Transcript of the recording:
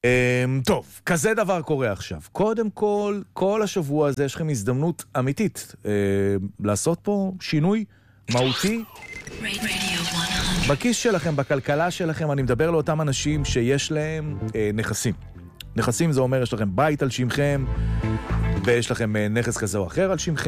טוב, כזה דבר קורה עכשיו. קודם כל השבוע הזה יש לכם הזדמנות אמיתית לעשות פה שינוי מהותי בכיס שלכם, בכלכלה שלכם. אני מדבר לאותם אנשים שיש להם נכסים. נכסים זה אומר יש לכם בית על שמכם, ויש לכם נכס כזה או אחר על שמכם.